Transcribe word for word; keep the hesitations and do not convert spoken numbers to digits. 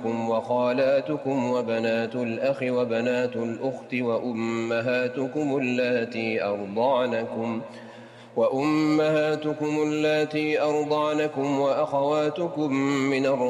وخالاتكم وبنات الأخ وبنات الأخت وأمهاتكم اللاتي أرضعنكم وأمهاتكم اللاتي أرضعنكم وأخواتكم من الرضاعة